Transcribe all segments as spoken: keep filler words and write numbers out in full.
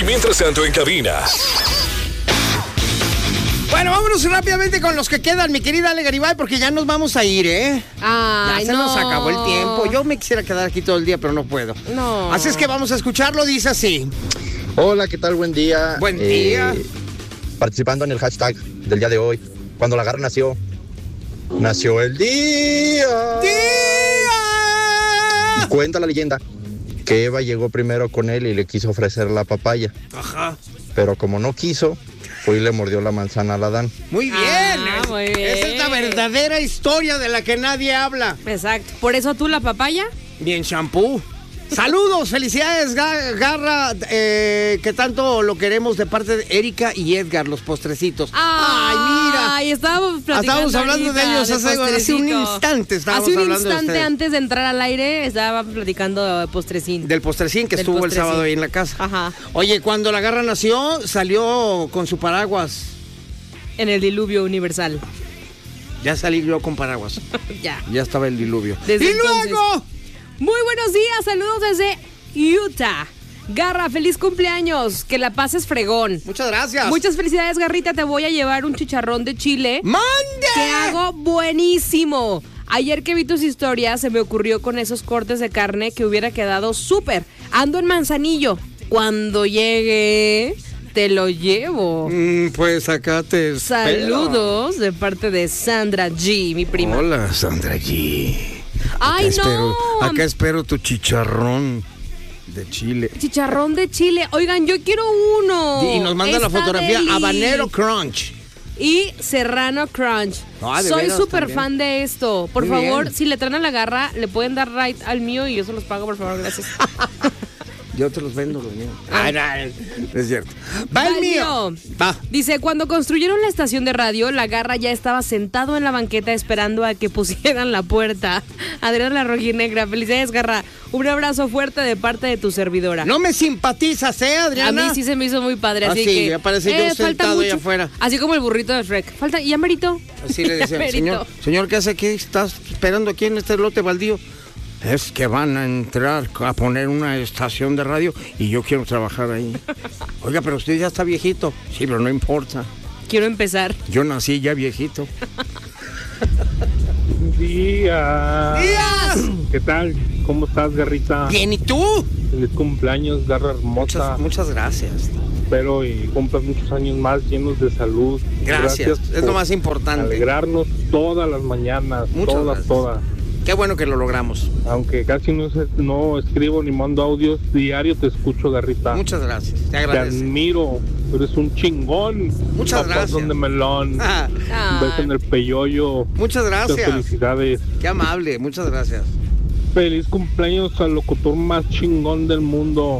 mientras tanto en cabina. Bueno, vámonos rápidamente con los que quedan, mi querida Ale Garibay, porque ya nos vamos a ir, ¿eh? Ay, ya se no. nos acabó el tiempo. Yo me quisiera quedar aquí todo el día, pero no puedo. No. Así es que vamos a escucharlo, dice así. Hola, ¿qué tal? Buen día. Buen día. Eh, participando en el hashtag del día de hoy. Cuando la garra nació, nació el día. ¡Día! Y cuenta la leyenda que Eva llegó primero con él y le quiso ofrecer la papaya. Ajá. Pero como no quiso, fue y le mordió la manzana al Adán. Muy bien. Ah, es, muy bien. Esa es la verdadera historia de la que nadie habla. Exacto. ¿Por eso tú la papaya? Bien, shampoo. Saludos, felicidades, Garra, eh, que tanto lo queremos de parte de Erika y Edgar, los postrecitos. Ay, mira. Ay, estábamos platicando Estábamos hablando de ellos hace, hace un instante. Estábamos hace un hablando instante de antes de entrar al aire, estaba platicando de postrecín. Del postrecín que Del estuvo postrecín. el sábado ahí en la casa. Ajá. Oye, cuando la Garra nació, salió con su paraguas. En el diluvio universal. Ya salí yo con paraguas. Ya. Ya estaba el diluvio. Desde ¡Y entonces. luego! Muy buenos días, saludos desde Utah. Garra, feliz cumpleaños, que la pases fregón. Muchas gracias. Muchas felicidades, Garrita, te voy a llevar un chicharrón de chile. ¡Mande! Que hago buenísimo. Ayer que vi tus historias, se me ocurrió con esos cortes de carne que hubiera quedado súper. Ando en Manzanillo. Cuando llegue, te lo llevo. Mm, pues acá te espero. Saludos de parte de Sandra G, mi prima. Hola, Sandra G. ¡Ay, acá no! Espero, acá espero tu chicharrón de chile. Chicharrón de chile. Oigan, yo quiero uno. Y nos manda la Está fotografía deli. Habanero Crunch. Y Serrano Crunch. Ah, ¿de Soy veras? súper También. fan de esto. Por Muy favor, bien. si le traen a la Garra, le pueden dar right al mío y yo se los pago, por favor, gracias. Yo te los vendo, los míos. Ah, no, es cierto. Va Va el el mío. mío. Va. Dice, cuando construyeron la estación de radio, la Garra ya estaba sentado en la banqueta esperando a que pusieran la puerta. Adriana La Rojinegra, felicidades, Garra. Un abrazo fuerte de parte de tu servidora. No me simpatizas, ¿eh, A Adriana? mí sí se me hizo muy padre, Ah, así sí, que... ya parece yo falta sentado ahí mucho. afuera. Así como el burrito de Shrek. Falta, ¿ya merito? Así le decía, Ya señor, merito. señor, ¿qué hace aquí? ¿Estás esperando aquí en este lote baldío? Es que van a entrar a poner una estación de radio y yo quiero trabajar ahí. Oiga, pero usted ya está viejito. Sí, pero no importa. Quiero empezar. Yo nací ya viejito. Día. ¡Días! ¿Qué tal? ¿Cómo estás, Garrita? Bien, ¿y tú? Feliz cumpleaños, Garra hermosa. Muchas, muchas gracias. Espero y cumplas muchos años más llenos de salud. Gracias. Es por lo más importante. Alegrarnos todas las mañanas. Muchas todas, gracias. todas. Qué bueno que lo logramos. Aunque casi no, se- no escribo ni mando audios, diario te escucho, Garrita. Muchas gracias. Te Te agradezco. admiro. Eres un chingón. Muchas Papazón gracias. de melón. Ah, Un beso en el peyoyo. muchas Muchas gracias. felicidades. Qué amable. Muchas gracias. Feliz cumpleaños al locutor más chingón del mundo.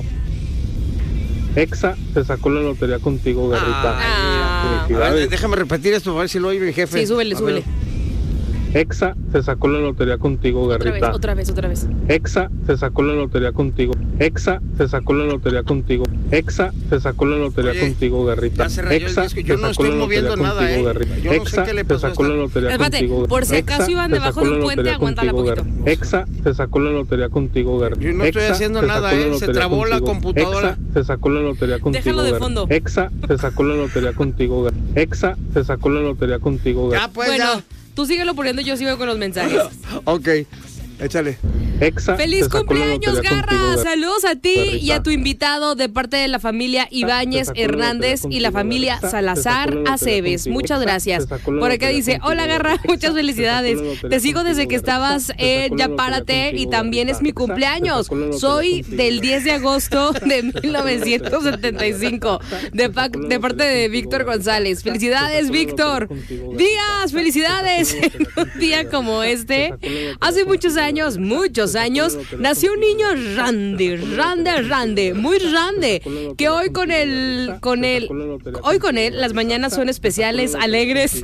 Exa se sacó la lotería contigo, Garrita. Ay, mira. A ver, Felicidades. déjame repetir esto, a ver si lo oye mi jefe. Sí, súbele, A súbele. ver. Exa se sacó la lotería contigo, Otra vez, Garrita. otra vez, otra vez. Exa se sacó la lotería contigo. Exa se sacó la lotería contigo. Exa se sacó la lotería Oye, contigo, Garrita. ya se rayó el Exa disco. Yo se no sacó estoy la moviendo lotería nada, contigo, ¿eh? Garrita. Yo no sé Exa qué le se pasó a sacó esta- la lotería Espérate, contigo. por si acaso Exa iban se debajo sacó de un la puente, lotería aguántala contigo, poquito. Garrita. Exa se sacó la lotería contigo, Garrita. Yo no estoy Exa haciendo se nada, sacó la ¿eh? Se lotería trabó la contigo. computadora. Exa se sacó la lotería contigo, Déjalo de Garrita. fondo. Exa se sacó la lotería contigo, Garrita. Exa se sacó la lotería contigo, Ya, Garrita. pues, Bueno, ya. tú síguelo poniendo, yo sigo con los mensajes. Ok, échale. Exa ¡Feliz se sacó la cumpleaños, lotería Garra! contigo, Garrita. Saludos a ti Garrita. y a tu invitado de parte de la familia Ibáñez sacó la Hernández lotería y la contigo, familia Garrita. Salazar Se sacó la lotería Aceves. contigo. Muchas Se gracias. sacó la Por acá lotería dice, contigo, hola Garra, Garrita. muchas Se felicidades. sacó la lotería Te sigo desde contigo, que estabas Garrita. en Se sacó la Ya lotería Párate contigo, y también es mi Garrita. Se cumpleaños. sacó la lotería Soy contigo, del Garrita. diez de agosto de mil novecientos setenta y cinco de, pa- de parte de Víctor González. Felicidades, Víctor. Díaz, felicidades. En un día como este, hace muchos años, muchos años, nació un niño rande, rande, rande, muy rande, que hoy con el, con el, hoy con él, las mañanas son especiales, alegres.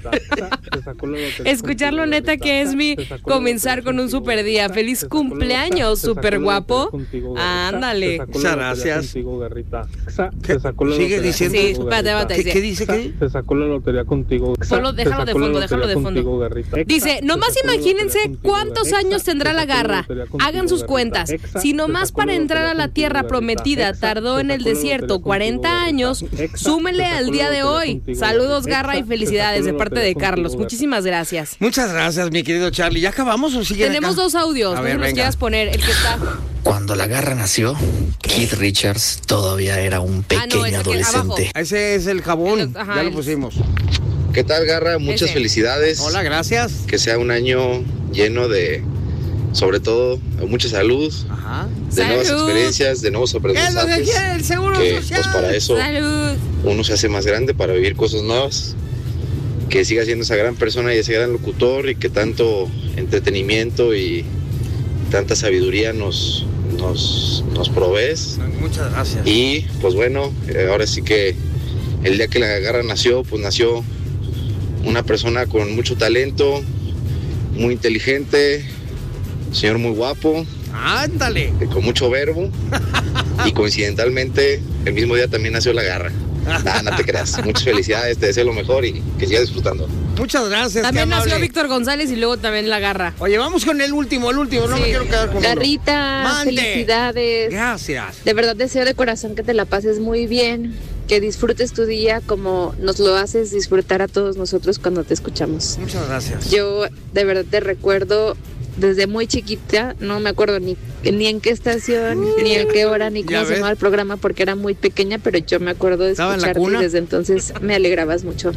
Escucharlo neta que es mi comenzar con un super día. Feliz cumpleaños, super guapo. Ándale. Muchas gracias. ¿Qué? ¿Qué? Sigue diciendo. Sí, espérate, espérate. ¿Qué, qué dice? ¿Qué? Se sacó la lotería contigo. Solo déjalo de fondo, déjalo de fondo. Dice, nomás imagínense cuántos años tendrá la Garra Garra, hagan sus cuentas. Si nomás para entrar a la tierra prometida tardó en el desierto cuarenta años, súmele al día de hoy. Saludos, Garra, y felicidades de parte de Carlos. Muchísimas gracias. Muchas gracias, mi querido Charlie. ¿Ya acabamos o siguen Tenemos acá? dos audios. A No ver, sé los venga. quieras poner. El que está. Cuando la Garra nació, Keith Richards todavía era un Ah, no, pequeño ese que adolescente. Ese es el jabón. El- ajá, ya lo el- pusimos. ¿Qué tal, Garra? Muchas Ese. felicidades. Hola, gracias. Que sea un año lleno de, sobre todo, mucha salud, Ajá. de nuevas Salud. experiencias, de nuevos ¿Qué es lo que aprendizajes. quiere el seguro Que social? pues para eso Salud. uno se hace más grande, para vivir cosas nuevas. Que siga siendo esa gran persona y ese gran locutor, y que tanto entretenimiento y tanta sabiduría nos, nos, nos provees. Muchas gracias. Y pues bueno, eh, ahora sí que el día que la Garra nació, pues nació una persona con mucho talento, muy inteligente, señor muy guapo, Ándale. eh, con mucho verbo, y coincidentalmente el mismo día también nació la Garra. Nah, no te creas. Muchas felicidades, te deseo lo mejor y que sigas disfrutando. Muchas gracias. También qué amable. nació Víctor González y luego también la Garra. Oye, vamos con el último, el último. No Sí. me quiero quedar con uno. Garrita, Mande. felicidades. Gracias. De verdad deseo de corazón que te la pases muy bien, que disfrutes tu día como nos lo haces disfrutar a todos nosotros cuando te escuchamos. Muchas gracias. Yo de verdad te recuerdo desde muy chiquita, no me acuerdo ni, ni en qué estación, ni en qué hora, ni Ya cómo se ves. llamaba el programa porque era muy pequeña, pero yo me acuerdo de ¿Estaba en la escucharte y cuna? desde entonces me alegrabas mucho.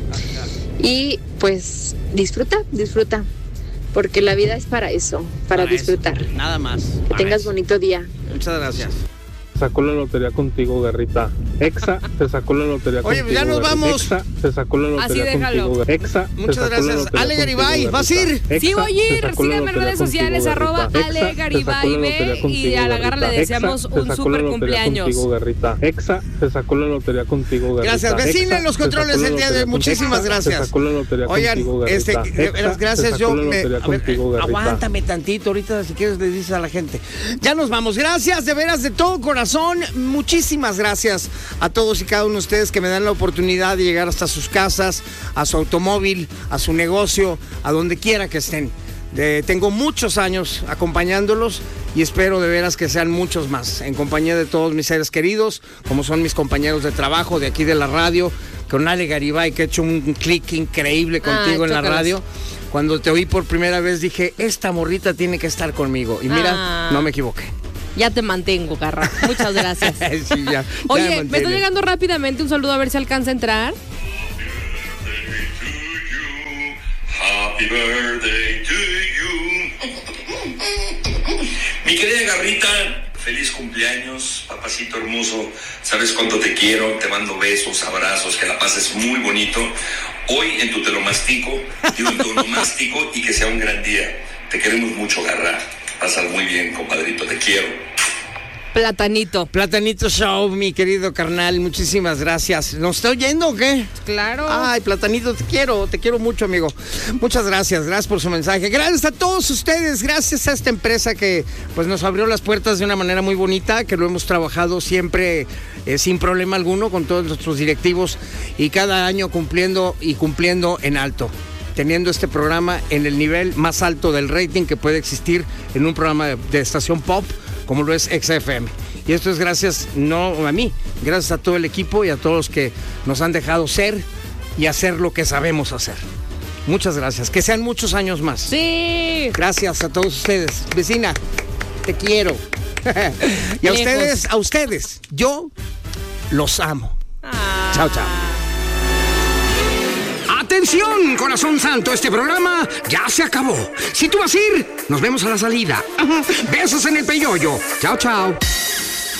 Y pues disfruta, disfruta, porque la vida es para eso, para, Para eso. disfrutar. Nada más. Que Para tengas eso. bonito día. Muchas gracias. Sacó la lotería contigo, Garrita. Exa se sacó la lotería Oye, contigo. ya nos Garrita. vamos. Exa se sacó la lotería Así déjalo. contigo. Garrita. Exa se Muchas sacó la gracias. lotería Ale contigo, Garibay, Garrita. ¿vas a ir? Exa Sí, voy a se ir. sacó la Síganme en lotería redes contigo, sociales, Garrita. arroba Exa Ale se sacó la Garibay lotería B, y contigo, a la Garra le Garrita. deseamos Exa se un sacó súper la lotería cumpleaños. contigo, Garrita. Exa se sacó la lotería contigo, Garrita. Gracias. Vecina Exa en los se controles sacó la el día de hoy. lotería Muchísimas contigo. gracias. Se sacó la lotería Oigan, contigo, este, Garrita. de veras, Exa gracias. se Yo sacó la me, lotería a ver, contigo, Garrita. aguántame tantito ahorita, si quieres le dices a la gente. Ya nos vamos. Gracias, de veras, de todo corazón. Muchísimas gracias a todos y cada uno de ustedes que me dan la oportunidad de llegar hasta sus casas, a su automóvil, a su negocio, a donde quiera que estén. De- tengo muchos años acompañándolos y espero de veras que sean muchos más, en compañía de todos mis seres queridos, como son mis compañeros de trabajo de aquí de la radio, con Ale Garibay, que ha hecho un clic increíble contigo Ay, en la chócalas. radio. Cuando te oí por primera vez dije, esta morrita tiene que estar conmigo. Y mira, Ah. no me equivoqué. Ya te mantengo, Garra. Muchas gracias. Sí, ya, ya Oye, me mantiene. está llegando rápidamente un saludo a ver si alcanza a entrar. Happy birthday to you. Mi querida Garrita, feliz cumpleaños, papacito hermoso. Sabes cuánto te quiero, te mando besos, abrazos, que la pases muy bonito. Hoy en tu telomastico, digo en tu onomástico, y que sea un gran día. Te queremos mucho, Garra. Pásalo muy bien, compadrito, te quiero. Platanito. Platanito Show, mi querido carnal, muchísimas gracias. ¿Nos está oyendo o qué? Claro. Ay, Platanito, te quiero, te quiero mucho, amigo. Muchas gracias, gracias por su mensaje. Gracias a todos ustedes, gracias a esta empresa que pues nos abrió las puertas de una manera muy bonita, que lo hemos trabajado siempre eh, sin problema alguno con todos nuestros directivos y cada año cumpliendo y cumpliendo en alto, teniendo este programa en el nivel más alto del rating que puede existir en un programa de, de estación pop como lo es Exa F M. Y esto es gracias no a mí, gracias a todo el equipo y a todos los que nos han dejado ser y hacer lo que sabemos hacer. Muchas gracias, que sean muchos años más. Sí. Gracias a todos ustedes. Vecina, te quiero. Y a Lejos. ustedes, a ustedes, yo los amo. Ah. Chao, chao. Atención, corazón santo, este programa ya se acabó. Si tú vas a ir, nos vemos a la salida. Besos en el peyoyo. Chao, chao.